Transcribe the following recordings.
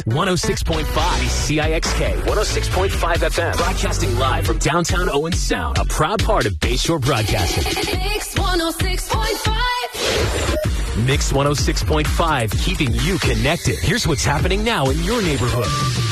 106.5 CIXK, 106.5 FM, broadcasting live from downtown Owen Sound, a proud part of Bayshore Broadcasting. Mix 106.5. Mix 106.5, keeping you connected. Here's what's happening now in your neighborhood.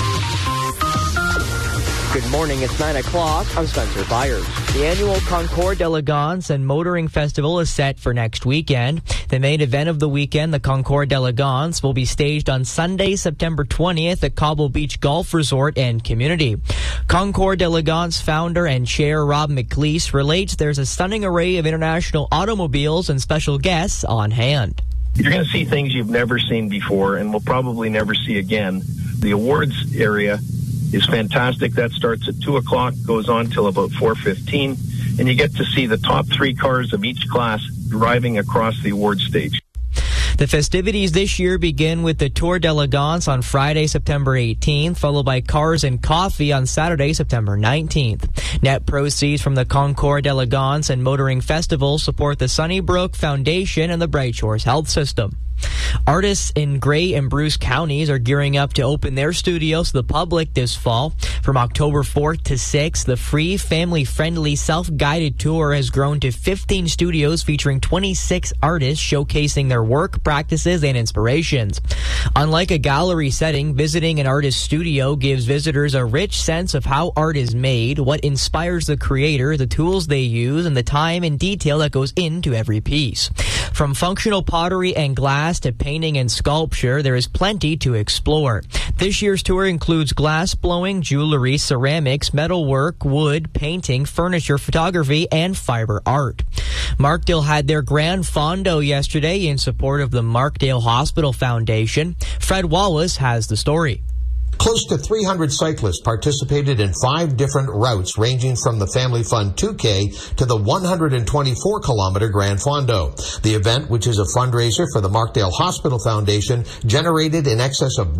Good morning, it's 9 o'clock. I'm Spencer Byers. The annual Concours d'Elegance and Motoring Festival is set for next weekend. The main event of the weekend, the Concours d'Elegance, will be staged on Sunday, September 20th at Cobble Beach Golf Resort and Community. Concours d'Elegance founder and chair Rob McLeese relates there's a stunning array of international automobiles and special guests on hand. You're going to see things you've never seen before and will probably never see again. The awards area is fantastic. That starts at 2 o'clock, goes on till about 4:15, and you get to see the top 3 cars of each class driving across the award stage. The festivities this year begin with the Tour d'Elegance on Friday, September 18th, followed by Cars and Coffee on Saturday, September 19th. Net proceeds from the Concours d'Elegance and Motoring Festival support the Sunnybrook Foundation and the Bright Shores Health System. Artists in Grey and Bruce counties are gearing up to open their studios to the public this fall. From October 4th to 6th, the free, family-friendly, self-guided tour has grown to 15 studios featuring 26 artists showcasing their work, practices, and inspirations. Unlike a gallery setting, visiting an artist's studio gives visitors a rich sense of how art is made, what inspires the creator, the tools they use, and the time and detail that goes into every piece. From functional pottery and glass to painting and sculpture, there is plenty to explore. This year's tour includes glass blowing, jewelry, ceramics, metalwork, wood, painting, furniture, photography, and fiber art. Markdale had their grand fondo yesterday in support of the Markdale Hospital Foundation. Fred Wallace has the story. Close to 300 cyclists participated in 5 different routes ranging from the Family Fun 2K to the 124-kilometer Grand Fondo. The event, which is a fundraiser for the Markdale Hospital Foundation, generated in excess of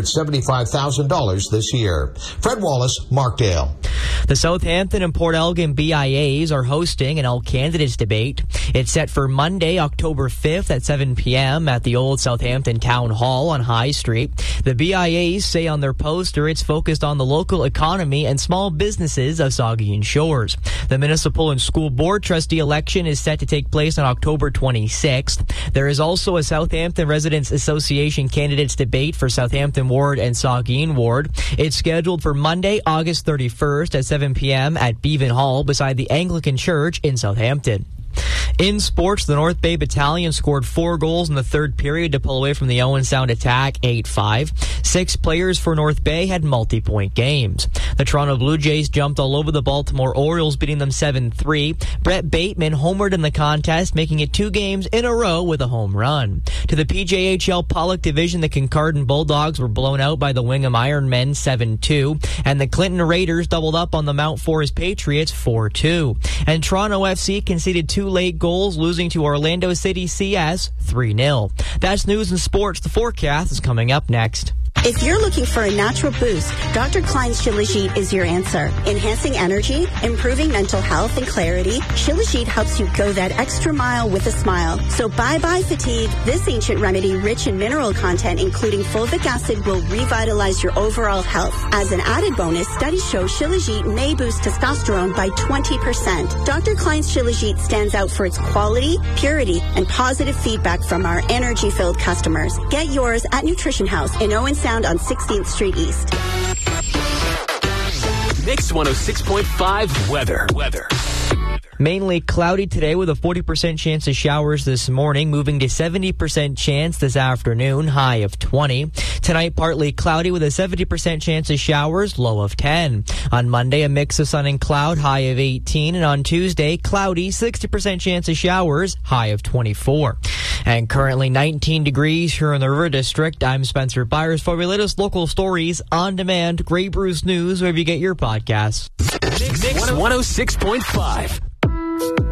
$175,000 this year. Fred Wallace, Markdale. The Southampton and Port Elgin BIAs are hosting an all-candidates debate. It's set for Monday, October 5th at 7 p.m. at the old Southampton Town Hall on High Street. The BIAs say on their poster it's focused on the local economy and small businesses of Saugeen Shores. The municipal and school board trustee election is set to take place on October 26th. There is also a Southampton Residents Association candidates debate for Southampton Ward and Saugeen Ward. It's scheduled for Monday, August 31st at 7 p.m. at Beavan Hall beside the Anglican Church in Southampton. In sports, the North Bay Battalion scored 4 goals in the third period to pull away from the Owen Sound attack 8-5. 6 players for North Bay had multi-point games. The Toronto Blue Jays jumped all over the Baltimore Orioles, beating them 7-3. Brett Bateman homered in the contest, making it 2 games in a row with a home run. To the PJHL Pollock Division, the Kincardine Bulldogs were blown out by the Wingham Ironmen 7-2, and the Clinton Raiders doubled up on the Mount Forest Patriots 4-2. And Toronto FC conceded 2 late goals, losing to Orlando City CS 3-0. That's news and sports. The forecast is coming up next. If you're looking for a natural boost, Dr. Klein's Shilajit is your answer. Enhancing energy, improving mental health and clarity, Shilajit helps you go that extra mile with a smile. So bye-bye fatigue. This ancient remedy, rich in mineral content, including fulvic acid, will revitalize your overall health. As an added bonus, studies show Shilajit may boost testosterone by 20%. Dr. Klein's Shilajit stands out for its quality, purity, and positive feedback from our energy-filled customers. Get yours at Nutrition House in Owen Sound on 16th Street East. Mix 106.5 weather. Mainly cloudy today with a 40% chance of showers this morning, moving to 70% chance this afternoon, high of 20. Tonight, partly cloudy with a 70% chance of showers, low of 10. On Monday, a mix of sun and cloud, high of 18. And on Tuesday, cloudy, 60% chance of showers, high of 24. And currently 19 degrees here in the River District. I'm Spencer Byers for your latest local stories on demand. Grey Bruce News, wherever you get your podcasts. Mix 106.5.